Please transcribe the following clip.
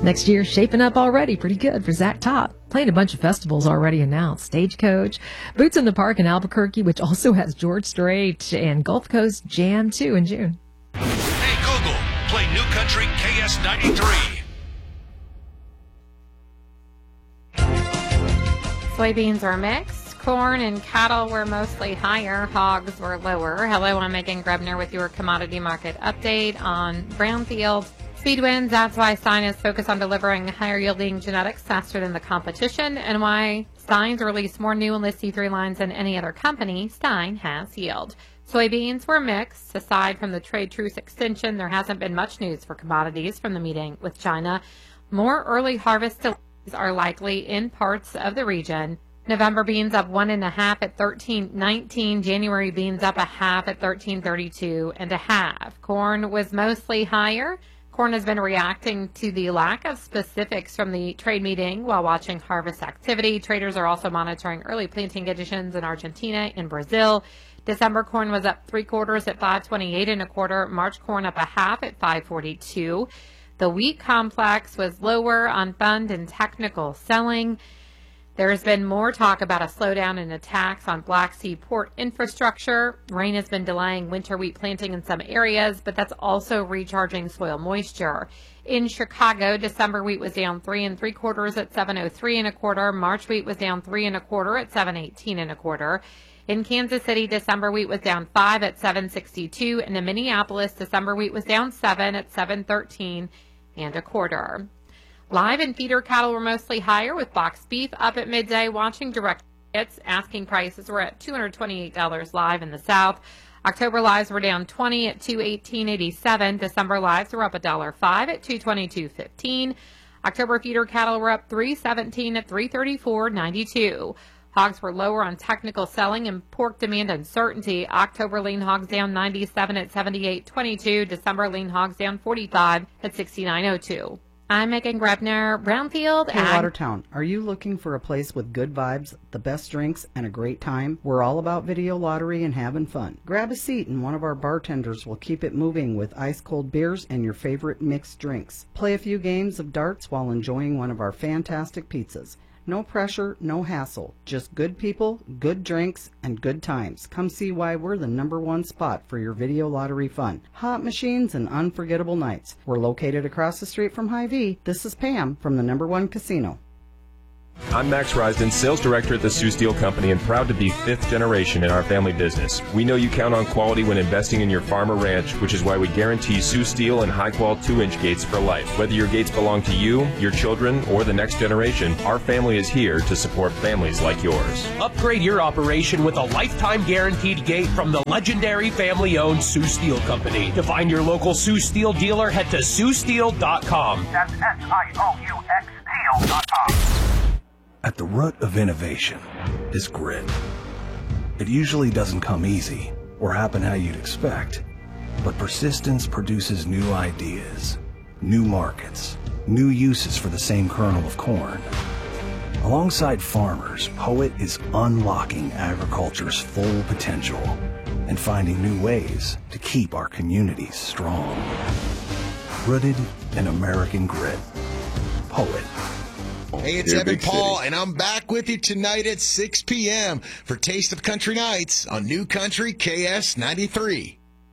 Next year, shaping up already pretty good for Zach Top. Playing a bunch of festivals already announced. Stagecoach, Boots in the Park in Albuquerque, which also has George Strait, and Gulf Coast Jam 2 in June. Hey, Google, play New Country KS93. Soybeans are mixed. Corn and cattle were mostly higher. Hogs were lower. Hello, I'm Megan Grebner with your commodity market update on Brownfield. Speed wins, that's why Stein is focused on delivering higher yielding genetics faster than the competition, and why Stein's released more new Enlist C3 lines than any other company. Stein has yield. Soybeans were mixed. Aside from the trade truce extension, there hasn't been much news for commodities from the meeting with China. More early harvest delays are likely in parts of the region. November beans up 1.5 at 13.19. January beans up 0.5 at 13.32 and 1/2. Corn was mostly higher. Corn has been reacting to the lack of specifics from the trade meeting while watching harvest activity. Traders are also monitoring early planting conditions in Argentina and Brazil. December corn was up 3/4 at 5.28 1/4. March corn up 1/2 at 5.42. The wheat complex was lower on fund and technical selling. There has been more talk about a slowdown in attacks on Black Sea port infrastructure. Rain has been delaying winter wheat planting in some areas, but that's also recharging soil moisture. In Chicago, December wheat was down 3 3/4 at 7.03 1/4. March wheat was down 3 1/4 at 7.18 1/4. In Kansas City, December wheat was down 5 at 7.62, and in Minneapolis, December wheat was down 7 at 7.13 1/4. Live and feeder cattle were mostly higher, with boxed beef up at midday. Watching direct hits, asking prices were at $228 live in the South. October lives were down 20 at 218.87. December lives were up $1.05 at 222.15. October feeder cattle were up 317 at 334.92. Hogs were lower on technical selling and pork demand uncertainty. October lean hogs down 97 at 78.22. December lean hogs down 45 at 69.02. I'm Megan Grebner, Brownfield. Hey, Watertown, are you looking for a place with good vibes, the best drinks, and a great time? We're all about video lottery and having fun. Grab a seat and one of our bartenders will keep it moving with ice-cold beers and your favorite mixed drinks. Play a few games of darts while enjoying one of our fantastic pizzas. No pressure, no hassle. Just good people, good drinks, and good times. Come see why we're the #1 spot for your video lottery fun. Hot machines and unforgettable nights. We're located across the street from Hy-Vee. This is Pam from the #1 Casino. I'm Max Risden, sales director at the Sioux Steel Company, and proud to be 5th generation in our family business. We know you count on quality when investing in your farm or ranch, which is why we guarantee Sioux Steel and high-quality 2-inch gates for life. Whether your gates belong to you, your children, or the next generation, our family is here to support families like yours. Upgrade your operation with a lifetime guaranteed gate from the legendary family-owned Sioux Steel Company. To find your local Sioux Steel dealer, head to SiouxSteel.com. That's SIOUX Steel.com. At the root of innovation is grit. It usually doesn't come easy or happen how you'd expect, but persistence produces new ideas, new markets, new uses for the same kernel of corn. Alongside farmers, Poet is unlocking agriculture's full potential and finding new ways to keep our communities strong. Rooted in American grit. Poet. Hey, it's Evan Paul, and I'm back with you tonight at 6 p.m. for Taste of Country Nights on New Country KS93.